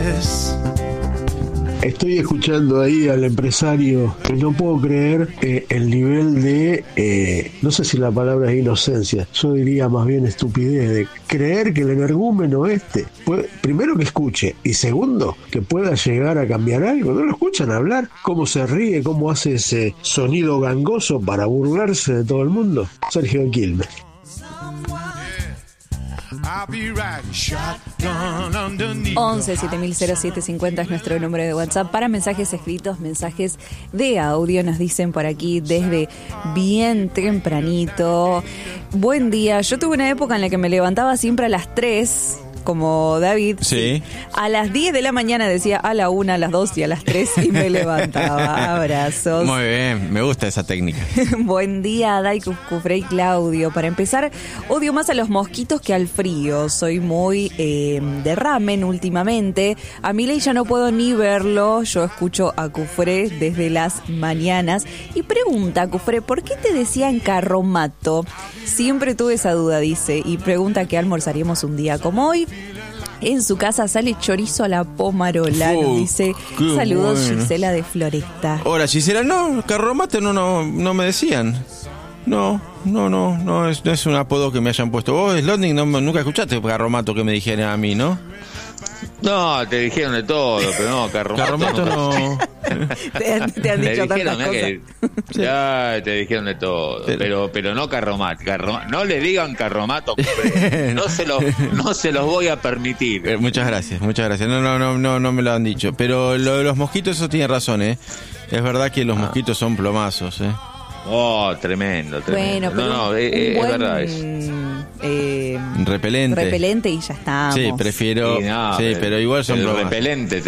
Estoy escuchando ahí al empresario y no puedo creer el nivel de, no sé si la palabra es inocencia, yo diría más bien estupidez, de creer que el energúmeno primero que escuche y segundo que pueda llegar a cambiar algo. ¿No lo escuchan hablar? ¿Cómo se ríe? ¿Cómo hace ese sonido gangoso para burlarse de todo el mundo? Sergio Quilmes. 11-700750 es nuestro número de WhatsApp para mensajes escritos, mensajes de audio. Nos dicen por aquí desde bien tempranito: buen día, yo tuve una época en la que me levantaba siempre a las 3, como David. Sí. A las 10 de la mañana decía a la 1, a las 2 y a las 3 y me levantaba. Abrazos. Muy bien, me gusta esa técnica. Buen día, Dai, Cufré y Claudio. Para empezar, odio más a los mosquitos que al frío. Soy muy de ramen últimamente. A Milei ya no puedo ni verlo. Yo escucho a Cufré desde las mañanas. Y pregunta, Cufré, ¿por qué te decían carromato? Siempre tuve esa duda, dice. Y pregunta qué almorzaríamos un día como hoy. En su casa sale chorizo a la pomarola, nos dice. Saludos, bueno. Gisela de Floresta. Hola, Gisela. No, carromato no me decían. No es un apodo que me hayan puesto. Vos, Slotnick, nunca escuchaste carromato que me dijeran a mí, ¿no? No, te dijeron de todo, pero no, carromato no. Te han dicho tantas cosas. Ya te dijeron de todo, pero no carromato. No le digan carromato, no se los voy a permitir. Muchas gracias. No me lo han dicho. Pero lo de los mosquitos, eso tiene razón, ¿eh? Es verdad que los mosquitos son plomazos, ¿eh? Oh, tremendo. Bueno, pero es verdad eso. Repelente y ya estamos. Sí, prefiero. Pero igual son plomazos. Repelente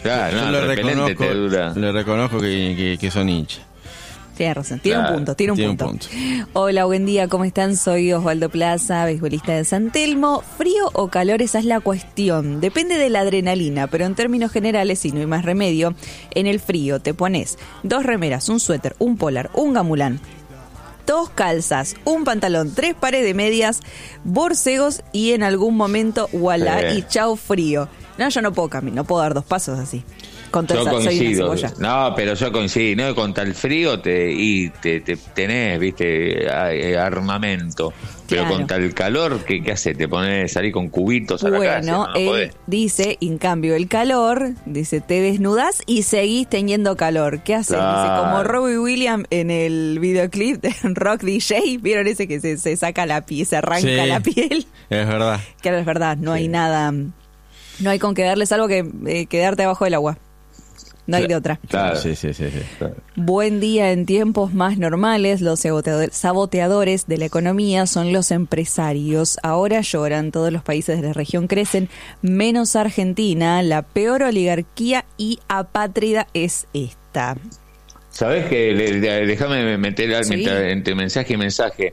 te dura. Le reconozco que son hinchas. Tiene razón, tiene un punto. Hola, buen día, ¿cómo están? Soy Osvaldo Plaza, beisbolista de San Telmo. ¿Frío o calor? Esa es la cuestión. Depende de la adrenalina, pero en términos generales, si no hay más remedio, en el frío te pones 2 remeras, un suéter, un polar, un gamulán, 2 calzas, un pantalón, 3 pares de medias, borcegos y en algún momento, voilà, y chau frío. No, yo no puedo caminar, no puedo dar 2 pasos así. Yo coincido. No, pero yo coincido, ¿no? Contra el frío te tenés, viste, armamento. Pero claro. Contra el calor, ¿qué haces? Te pones salir con cubitos a la calle. Bueno, él dice, en cambio, el calor, dice, te desnudás y seguís teniendo calor. ¿Qué haces? Claro. Dice, como Robbie Williams en el videoclip de Rock DJ, ¿vieron ese que se saca la piel, se arranca la piel? Es verdad. Claro, es verdad, no hay nada, no hay con qué darle, salvo que quedarte abajo del agua. No hay de otra. Claro. Sí. Claro. Buen día. En tiempos más normales, los saboteadores de la economía son los empresarios. Ahora lloran. Todos los países de la región crecen, menos Argentina. La peor oligarquía y apátrida es esta. ¿Sabés qué? Déjame meter entre mensaje y mensaje.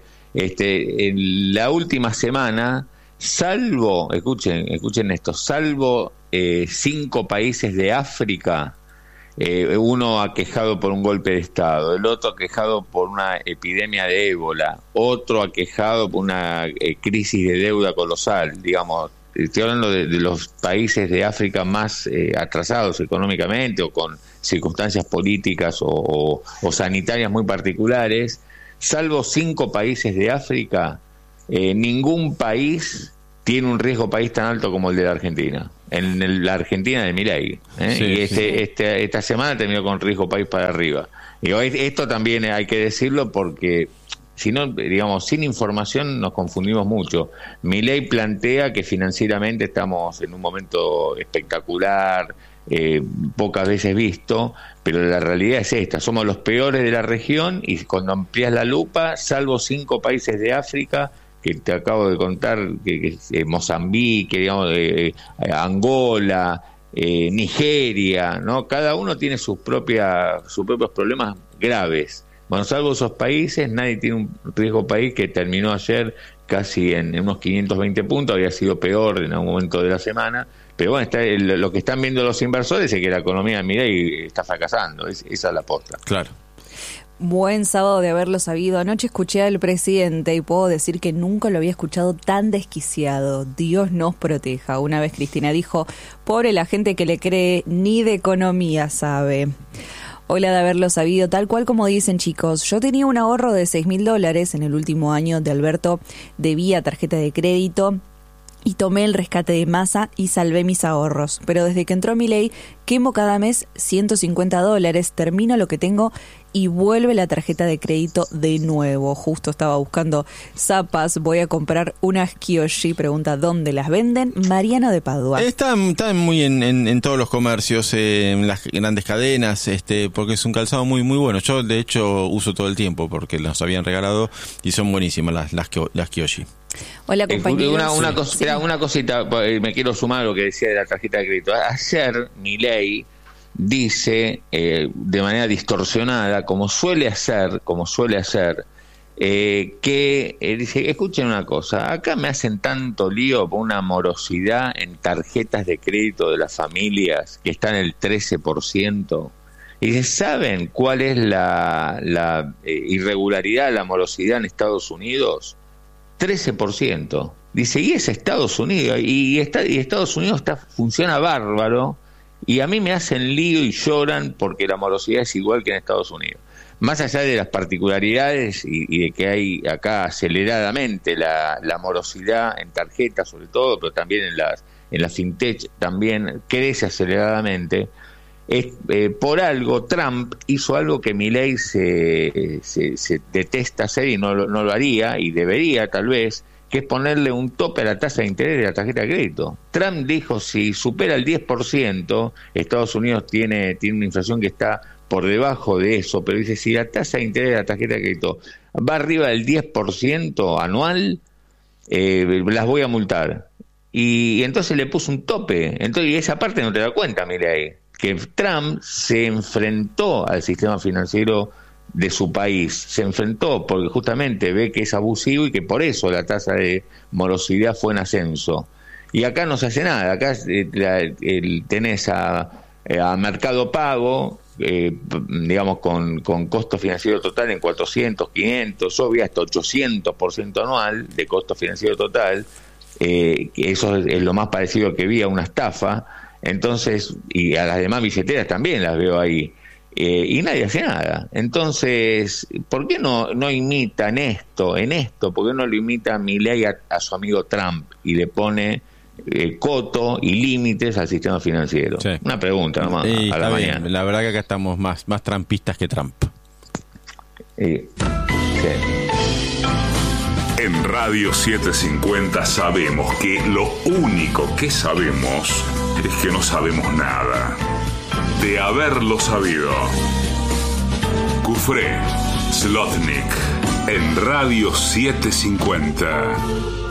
En la última semana, salvo, escuchen esto, salvo 5 países de África, uno aquejado por un golpe de Estado, el otro aquejado por una epidemia de ébola, otro aquejado por una crisis de deuda colosal, digamos. Estoy hablando de los países de África más atrasados económicamente o con circunstancias políticas o sanitarias muy particulares. Salvo 5 países de África, ningún país tiene un riesgo país tan alto como el de la Argentina. En la Argentina de Milei, y esta semana terminó con riesgo país para arriba. Y esto también hay que decirlo porque si no, digamos, sin información nos confundimos mucho. Milei plantea que financieramente estamos en un momento espectacular, pocas veces visto, pero la realidad es esta: somos los peores de la región, y cuando amplías la lupa, salvo 5 países de África que te acabo de contar, que Mozambique, digamos, Angola, Nigeria, ¿no? Cada uno tiene sus propios problemas graves. Bueno, salvo esos países, nadie tiene un riesgo país, que terminó ayer casi en unos 520 puntos, había sido peor en algún momento de la semana, pero bueno, lo que están viendo los inversores es que la economía de Milei está fracasando, esa es la posta. Claro. Buen sábado de haberlo sabido. Anoche escuché al presidente y puedo decir que nunca lo había escuchado tan desquiciado. Dios nos proteja. Una vez Cristina dijo, pobre la gente que le cree, ni de economía sabe. Hola de haberlo sabido, tal cual como dicen chicos. Yo tenía un ahorro de $6.000 en el último año de Alberto, debía tarjeta de crédito y tomé el rescate de Massa y salvé mis ahorros. Pero desde que entró Milei, quemo cada mes $150, termino lo que tengo y vuelve la tarjeta de crédito de nuevo. Justo estaba buscando zapas, voy a comprar unas Kiyoshi, pregunta ¿dónde las venden? Mariano de Padua. Están muy en todos los comercios, en las grandes cadenas, porque es un calzado muy muy bueno. Yo de hecho uso todo el tiempo porque los habían regalado y son buenísimas las Kiyoshi. Hola compañeros. Una cosita, me quiero sumar a lo que decía de la tarjeta de crédito. Ayer Milei dice de manera distorsionada, como suele hacer, que dice, escuchen una cosa, acá me hacen tanto lío por una morosidad en tarjetas de crédito de las familias que está en el 13%. Y dice, ¿saben cuál es la irregularidad, la morosidad en Estados Unidos? 13%. Dice, y es Estados Unidos, y Estados Unidos funciona bárbaro, y a mí me hacen lío y lloran porque la morosidad es igual que en Estados Unidos. Más allá de las particularidades y de que hay acá aceleradamente la morosidad en tarjetas sobre todo, pero también en la fintech también crece aceleradamente, por algo Trump hizo algo que Milei se detesta hacer y no lo haría, y debería tal vez, que es ponerle un tope a la tasa de interés de la tarjeta de crédito. Trump dijo, si supera el 10%, Estados Unidos tiene una inflación que está por debajo de eso, pero dice, si la tasa de interés de la tarjeta de crédito va arriba del 10% anual, las voy a multar. Y entonces le puso un tope. Entonces, y esa parte no te da cuenta, mire ahí, que Trump se enfrentó al sistema financiero de su país, se enfrentó porque justamente ve que es abusivo y que por eso la tasa de morosidad fue en ascenso. Y acá no se hace nada, acá tenés a Mercado Pago, digamos con costo financiero total en 400, 500, yo vi hasta 800% anual de costo financiero total, que eso es lo más parecido que vi a una estafa. Entonces, y a las demás billeteras también las veo ahí, y nadie hace nada. Entonces, ¿por qué no imitan esto? ¿Por qué no lo imita a Milei a su amigo Trump y le pone coto y límites al sistema financiero? Sí. Una pregunta nomás a la mañana. La verdad que acá estamos más trumpistas que Trump. Sí. En Radio 750 sabemos que lo único que sabemos es que no sabemos nada. De haberlo sabido. Cufré, Zlotnik, en Radio 750.